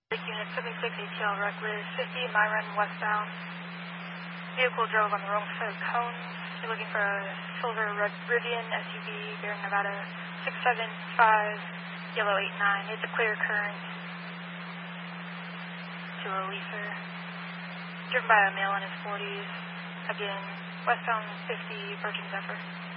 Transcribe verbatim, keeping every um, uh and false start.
Unit seventy-six A T L reckless, fifty Myron westbound. Vehicle drove on the wrong side of cones. You're looking for a silver red Rivian S U V bearing Nevada six seven five, yellow eight nine. It's a clear current to a leaser. Driven by a male in his forties. Again, westbound fifty, Virgin Zephyr.